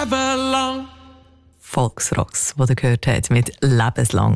forever long. Volksrocks, wo du gehört hast, mit «Lebenslang».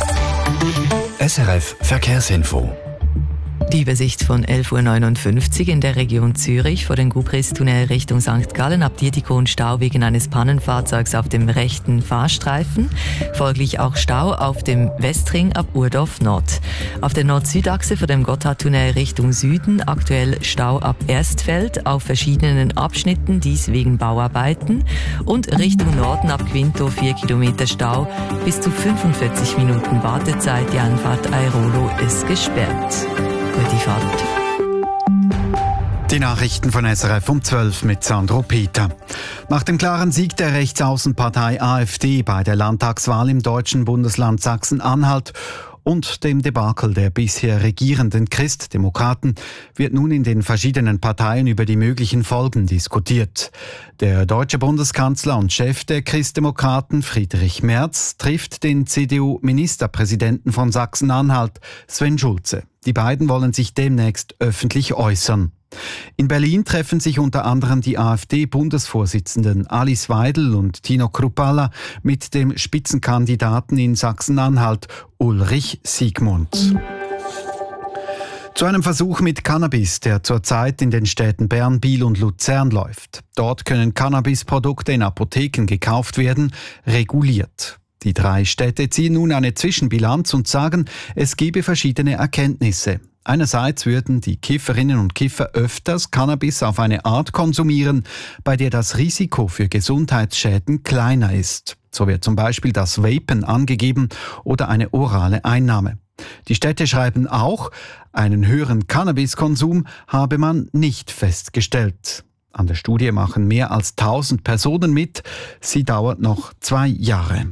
SRF Verkehrsinfo. Die Übersicht von 11.59 Uhr in der Region Zürich vor dem Gubrist-Tunnel Richtung St. Gallen ab Dietikon Stau wegen eines Pannenfahrzeugs auf dem rechten Fahrstreifen. Folglich auch Stau auf dem Westring ab Urdorf Nord. Auf der Nord-Süd-Achse vor dem Gotthardtunnel Richtung Süden aktuell Stau ab Erstfeld auf verschiedenen Abschnitten, dies wegen Bauarbeiten. Und Richtung Norden ab Quinto 4 Kilometer Stau, bis zu 45 Minuten Wartezeit. Die Anfahrt Airolo ist gesperrt. Gute Fahrt. Die Nachrichten von SRF um 12 mit Sandro Peter. Nach dem klaren Sieg der Rechtsaußenpartei AfD bei der Landtagswahl im deutschen Bundesland Sachsen-Anhalt und dem Debakel der bisher regierenden Christdemokraten wird nun in den verschiedenen Parteien über die möglichen Folgen diskutiert. Der deutsche Bundeskanzler und Chef der Christdemokraten Friedrich Merz trifft den CDU-Ministerpräsidenten von Sachsen-Anhalt, Sven Schulze. Die beiden wollen sich demnächst öffentlich äußern. In Berlin treffen sich unter anderem die AfD-Bundesvorsitzenden Alice Weidel und Tino Kruppalla mit dem Spitzenkandidaten in Sachsen-Anhalt Ulrich Siegmund. Zu einem Versuch mit Cannabis, der zurzeit in den Städten Bern, Biel und Luzern läuft. Dort können Cannabisprodukte in Apotheken gekauft werden, reguliert. Die 3 Städte ziehen nun eine Zwischenbilanz und sagen, es gebe verschiedene Erkenntnisse. Einerseits würden die Kifferinnen und Kiffer öfters Cannabis auf eine Art konsumieren, bei der das Risiko für Gesundheitsschäden kleiner ist. So wird zum Beispiel das Vapen angegeben oder eine orale Einnahme. Die Städte schreiben auch, einen höheren Cannabiskonsum habe man nicht festgestellt. An der Studie machen mehr als 1000 Personen mit. Sie dauert noch 2 Jahre.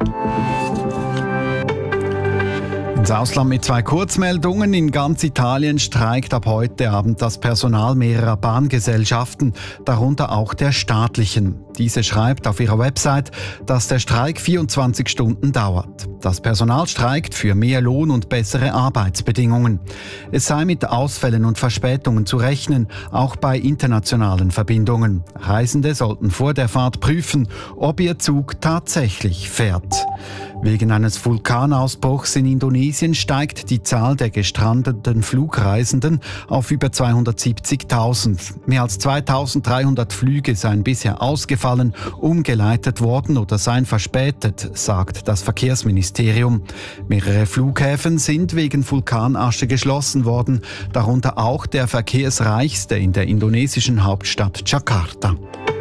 Ins Ausland mit 2 Kurzmeldungen. In ganz Italien streikt ab heute Abend das Personal mehrerer Bahngesellschaften, darunter auch der staatlichen. Diese schreibt auf ihrer Website, dass der Streik 24 Stunden dauert. Das Personal streikt für mehr Lohn und bessere Arbeitsbedingungen. Es sei mit Ausfällen und Verspätungen zu rechnen, auch bei internationalen Verbindungen. Reisende sollten vor der Fahrt prüfen, ob ihr Zug tatsächlich fährt. Wegen eines Vulkanausbruchs in Indonesien steigt die Zahl der gestrandeten Flugreisenden auf über 270.000. Mehr als 2.300 Flüge seien bisher ausgefallen, umgeleitet worden oder seien verspätet, sagt das Verkehrsministerium. Mehrere Flughäfen sind wegen Vulkanasche geschlossen worden, darunter auch der verkehrsreichste in der indonesischen Hauptstadt Jakarta.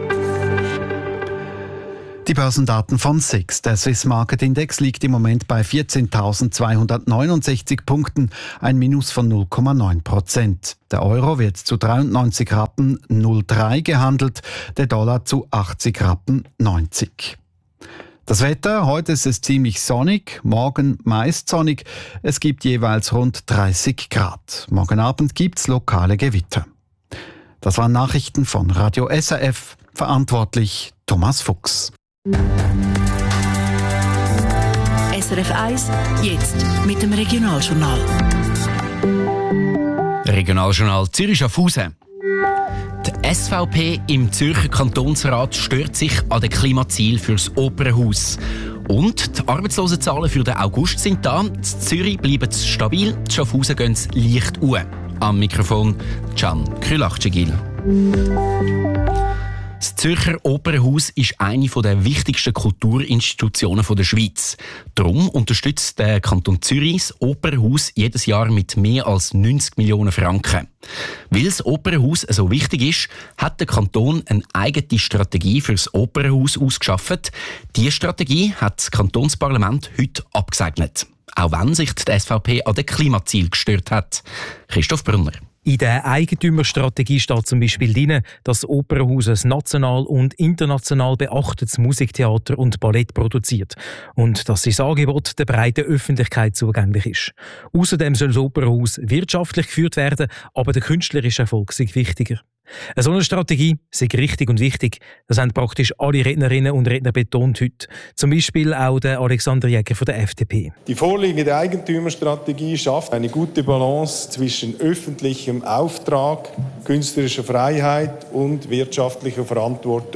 Die Börsendaten von SIX. Der Swiss Market Index liegt im Moment bei 14.269 Punkten, ein Minus von 0,9%. Der Euro wird zu 93 Rappen 0,3 gehandelt, der Dollar zu 80 Rappen 90. Das Wetter, heute ist es ziemlich sonnig, morgen meist sonnig. Es gibt jeweils rund 30 Grad. Morgen Abend gibt's lokale Gewitter. Das waren Nachrichten von Radio SRF. Verantwortlich Thomas Fuchs. SRF 1, jetzt mit dem Regionaljournal. Regionaljournal Zürich-Schaffhausen. Die SVP im Zürcher Kantonsrat stört sich an den Klimazielen fürs Opernhaus. Und die Arbeitslosenzahlen für den August sind da. In Zürich bleiben sie stabil, in Schaffhausen gehen sie leicht hoch. Am Mikrofon Can Krylachcigil. Das Zürcher Opernhaus ist eine der wichtigsten Kulturinstitutionen der Schweiz. Darum unterstützt der Kanton Zürich das Opernhaus jedes Jahr mit mehr als 90 Millionen Franken. Weil das Opernhaus so wichtig ist, hat der Kanton eine eigene Strategie für das Opernhaus ausgeschafft. Diese Strategie hat das Kantonsparlament heute abgesegnet. Auch wenn sich die SVP an den Klimazielen gestört hat. Christoph Brunner. In der Eigentümerstrategie steht zum Beispiel drin, dass das Opernhaus ein national und international beachtetes Musiktheater und Ballett produziert und dass sein Angebot der breiten Öffentlichkeit zugänglich ist. Außerdem soll das Opernhaus wirtschaftlich geführt werden, aber der künstlerische Erfolg sei wichtiger. Eine solche Strategie sei richtig und wichtig. Das haben praktisch alle Rednerinnen und Redner betont heute. Zum Beispiel auch der Alexander Jäger von der FDP. Die vorliegende Eigentümerstrategie schafft eine gute Balance zwischen öffentlichem Auftrag, künstlerischer Freiheit und wirtschaftlicher Verantwortung.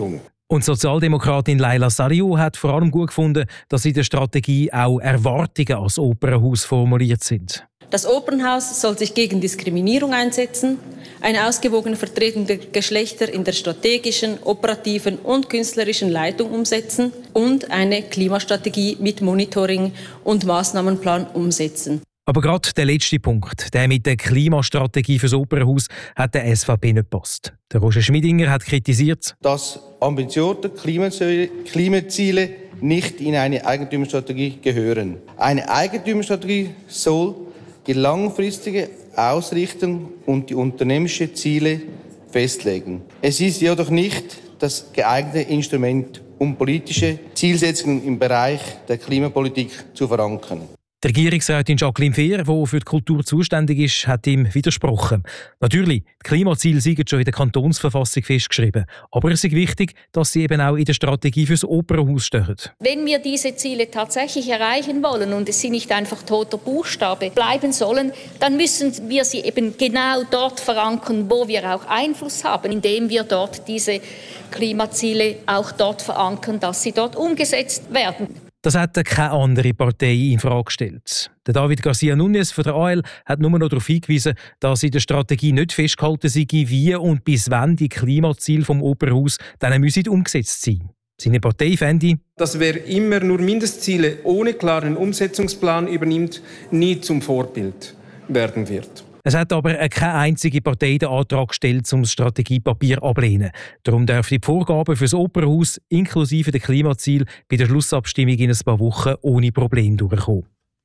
Und Sozialdemokratin Laila Sariou hat vor allem gut gefunden, dass in der Strategie auch Erwartungen als Opernhaus formuliert sind. Das Opernhaus soll sich gegen Diskriminierung einsetzen, eine ausgewogene Vertretung der Geschlechter in der strategischen, operativen und künstlerischen Leitung umsetzen und eine Klimastrategie mit Monitoring und Maßnahmenplan umsetzen. Aber gerade der letzte Punkt, der mit der Klimastrategie fürs Opernhaus, hat der SVP nicht gepasst. Der Roger Schmidinger hat kritisiert, dass ambitionierte Klimaziele nicht in eine Eigentümerstrategie gehören. Eine Eigentümerstrategie soll die langfristige Ausrichtung und die unternehmerischen Ziele festlegen. Es ist jedoch nicht das geeignete Instrument, um politische Zielsetzungen im Bereich der Klimapolitik zu verankern. Die Regierungsrätin Jacqueline Fehr, die für die Kultur zuständig ist, hat ihm widersprochen. Natürlich, die Klimaziele sind schon in der Kantonsverfassung festgeschrieben. Aber es ist wichtig, dass sie eben auch in der Strategie fürs Opernhaus stehen. Wenn wir diese Ziele tatsächlich erreichen wollen und es sind nicht einfach toter Buchstabe bleiben sollen, dann müssen wir sie eben genau dort verankern, wo wir auch Einfluss haben, indem wir dort diese Klimaziele auch dort verankern, dass sie dort umgesetzt werden. Das hat keine andere Partei in Frage gestellt. Der David Garcia Núñez von der AL hat nur noch darauf hingewiesen, dass in der Strategie nicht festgehalten sei, wie und bis wann die Klimaziele vom Opernhaus dann umgesetzt sein. Seine Partei fände, dass wer immer nur Mindestziele ohne klaren Umsetzungsplan übernimmt, nie zum Vorbild werden wird. Es hat aber keine einzige Partei den Antrag gestellt, um das Strategiepapier abzulehnen. Darum dürfen die Vorgaben für das Opernhaus inklusive der Klimaziele bei der Schlussabstimmung in ein paar Wochen ohne Probleme durchkommen.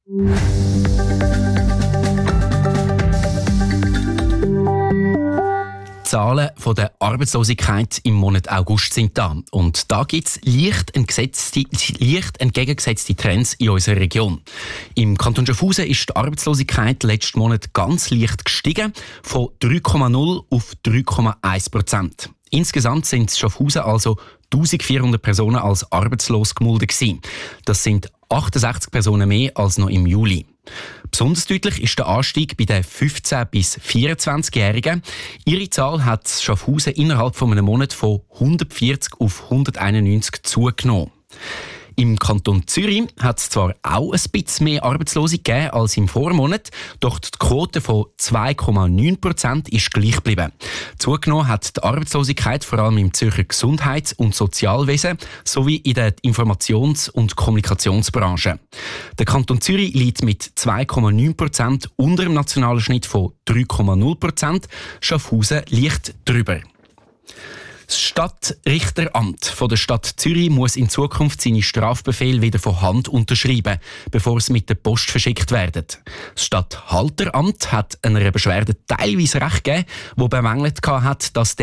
Die Zahlen von der Arbeitslosigkeit im Monat August sind da. Und da gibt es leicht entgegengesetzte Trends in unserer Region. Im Kanton Schaffhausen ist die Arbeitslosigkeit letzten Monat ganz leicht gestiegen, von 3,0 auf 3,1%. Insgesamt sind in Schaffhausen also 1400 Personen als arbeitslos gemeldet gewesen. Das sind 68 Personen mehr als noch im Juli. Besonders deutlich ist der Anstieg bei den 15- bis 24-Jährigen. Ihre Zahl hat Schaffhausen innerhalb von einem Monat von 140 auf 191 zugenommen. Im Kanton Zürich hat es zwar auch ein bisschen mehr Arbeitslose gegeben als im Vormonat, doch die Quote von 2,9% ist gleich geblieben. Zugenommen hat die Arbeitslosigkeit vor allem im Zürcher Gesundheits- und Sozialwesen sowie in der Informations- und Kommunikationsbranche. Der Kanton Zürich liegt mit 2,9% unter dem nationalen Schnitt von 3,0%. Schaffhausen liegt drüber. Das Stadtrichteramt von der Stadt Zürich muss in Zukunft seine Strafbefehle wieder von Hand unterschreiben, bevor sie mit der Post verschickt werden. Das Stadthalteramt hat einer Beschwerde teilweise Recht gegeben, die bemängelt hat, dass der